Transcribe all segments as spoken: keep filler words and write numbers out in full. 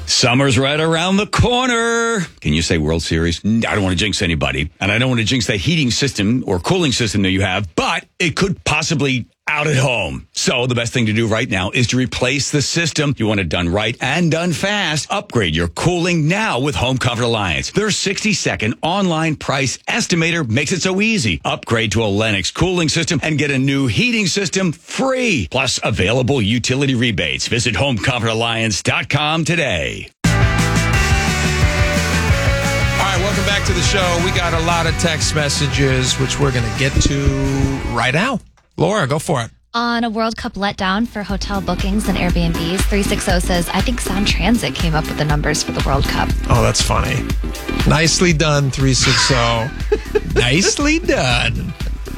Summer's right around the corner. Can you say World Series? I don't want to jinx anybody. And I don't want to jinx that heating system or cooling system that you have, but it could possibly out at home. So the best thing to do right now is to replace the system. You want it done right and done fast. Upgrade your cooling now with Home Comfort Alliance. Their sixty second online price estimator makes it so easy. Upgrade to a Lennox cooling system and get a new heating system free. Plus available utility rebates. Visit home comfort alliance dot com today. All right, welcome back to the show. We got a lot of text messages, which we're going to get to right now. Laura, go for it. On a World Cup letdown for hotel bookings and Airbnbs, three sixty says, I think Sound Transit came up with the numbers for the World Cup. Oh, that's funny. Nicely done, three sixty. Nicely done.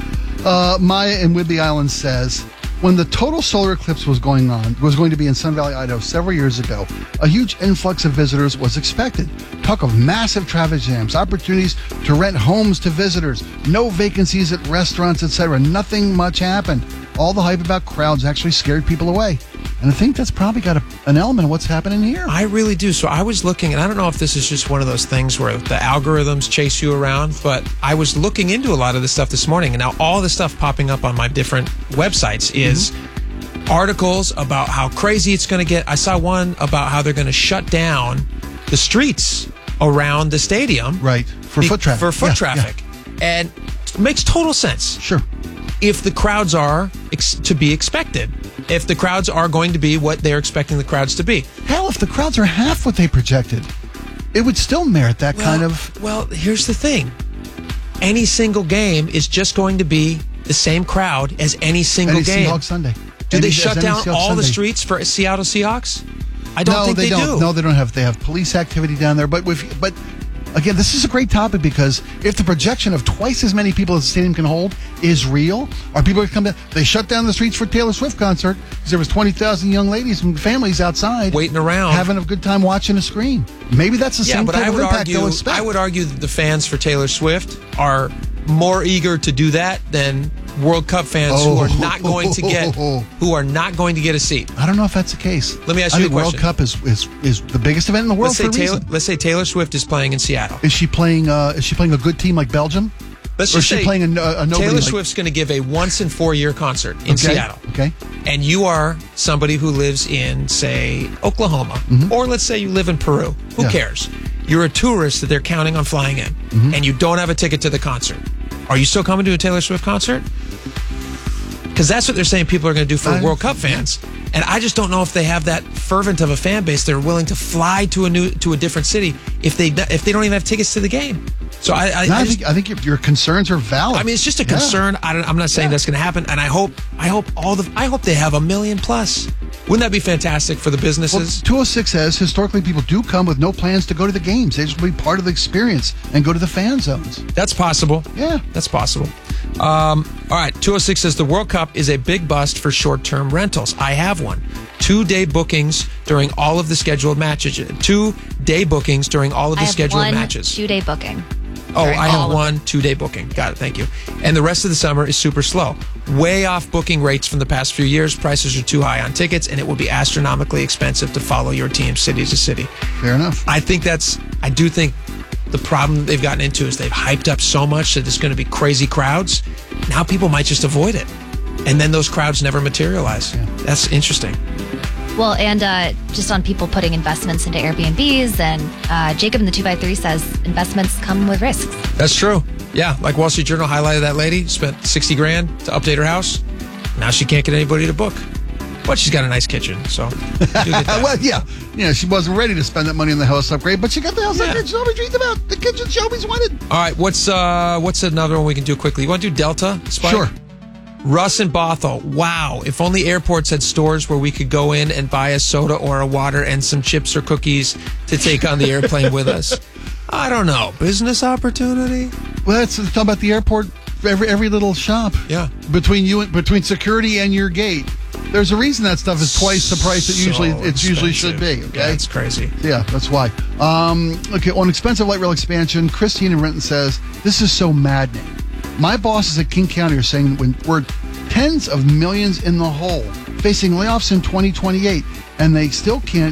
Uh, Maya in Whidbey Island says, when the total solar eclipse was going on, was going to be in Sun Valley, Idaho several years ago, a huge influx of visitors was expected. Talk of massive traffic jams, opportunities to rent homes to visitors, no vacancies at restaurants, et cetera. Nothing much happened. All the hype about crowds actually scared people away. And I think that's probably got a, an element of what's happening here. I really do. So I was looking, and I don't know if this is just one of those things where the algorithms chase you around, but I was looking into a lot of this stuff this morning, and now all the stuff popping up on my different websites is mm-hmm. articles about how crazy it's going to get. I saw one about how they're going to shut down the streets around the stadium. Right. For be, foot traffic. For foot yeah, traffic. Yeah. And it makes total sense. Sure. If the crowds are ex- to be expected. If the crowds are going to be what they're expecting the crowds to be. Hell, if the crowds are half what they projected, it would still merit that well, kind of... Well, here's the thing. Any single game is just going to be the same crowd as any single any game. Seahawks Sunday. Do any, they shut down Seahawks all Sunday. the streets for Seattle Seahawks? I don't no, think they, they, don't. do. No, they don't have. They have police activity down there. But with, but again, this is a great topic because if the projection of twice as many people as the stadium can hold is real, are people going to come down? They shut down the streets for Taylor Swift concert because there was twenty thousand young ladies and families outside waiting around, having a good time watching a screen. Maybe that's the yeah, same but type I of would impact argue, they'll expect. I would argue that the fans for Taylor Swift are more eager to do that than World Cup fans oh. who are not going to get who are not going to get a seat. I don't know if that's the case. Let me ask I you a think question. World Cup is, is is the biggest event in the world Let's say for a Taylor, reason. let's say Taylor Swift is playing in Seattle. Is she playing? Uh, is she playing a good team like Belgium? Let's or just is she say playing a, a nobody Taylor like, Swift's going to give a once in four year concert in okay. Seattle. Okay. And you are somebody who lives in, say, Oklahoma, mm-hmm. or let's say you live in Peru. Who yeah. cares? You're a tourist that they're counting on flying in, mm-hmm. and you don't have a ticket to the concert. Are you still coming to a Taylor Swift concert? Because that's what they're saying people are going to do for I, World Cup fans. And I just don't know if they have that fervent of a fan base. They're willing to fly to a new to a different city if they if they don't even have tickets to the game. So I I, no, I, I just, think I think your, your concerns are valid. I mean, it's just a yeah. concern. I don't, I'm not saying yeah. that's going to happen, and I hope I hope all the I hope they have a million plus. Wouldn't that be fantastic for the businesses? Well, two oh six says historically people do come with no plans to go to the games. They just want to be part of the experience and go to the fan zones. That's possible. Yeah, that's possible. Um, all right, two oh six says the World Cup is a big bust for short-term rentals. I have one. Two-day bookings during all of the scheduled matches. Two-day bookings during all of the I have scheduled one matches. Two-day booking. Oh, I have of one two-day booking. Got it. Thank you. And the rest of the summer is super slow. Way off booking rates from the past few years. Prices are too high on tickets, and it will be astronomically expensive to follow your team city to city. Fair enough. I think that's, I do think the problem they've gotten into is they've hyped up so much that there's going to be crazy crowds. Now people might just avoid it. And then those crowds never materialize. Yeah. That's interesting. Well, and uh, just on people putting investments into Airbnbs, and uh, Jacob in the two by three says investments come with risks. That's true. Yeah, like Wall Street Journal highlighted that lady, spent sixty grand to update her house. Now she can't get anybody to book. But she's got a nice kitchen, so you get that. Well, yeah. Yeah, she wasn't ready to spend that money on the house upgrade, but she got the house Yeah. upgrade she always dreamed about. The kitchen she always wanted. All right, what's uh, what's another one we can do quickly? You want to do Delta, Spike? Sure. Russ and Bothell. Wow. If only airports had stores where we could go in and buy a soda or a water and some chips or cookies to take on the airplane with us. I don't know. Business opportunity? Well, that's it's talking about the airport. Every every little shop. Yeah. Between you and between security and your gate. There's a reason that stuff is twice the price it So usually it usually should expensive. be. Yeah, Okay. it's crazy. Yeah, that's why. Um, okay, on expensive light rail expansion, Christine in Renton says, this is so maddening. My bosses at King County are saying when we're tens of millions in the hole, facing layoffs in twenty twenty-eight, and they still can't